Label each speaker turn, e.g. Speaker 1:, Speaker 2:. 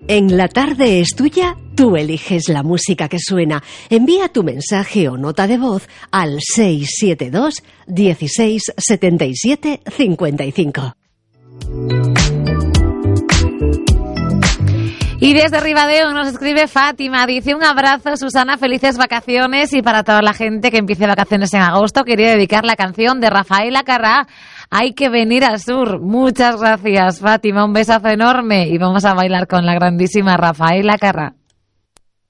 Speaker 1: En La Tarde es Tuya, tú eliges la música que suena. Envía tu mensaje o nota de voz al 672 16 77 55.
Speaker 2: Y desde Ribadeo nos escribe Fátima, dice: un abrazo, Susana, felices vacaciones, y para toda la gente que empiece vacaciones en agosto quería dedicar la canción de Rafael Acarrá, Hay que venir al sur. Muchas gracias, Fátima, un besazo enorme y vamos a bailar con la grandísima Rafael Acarrá.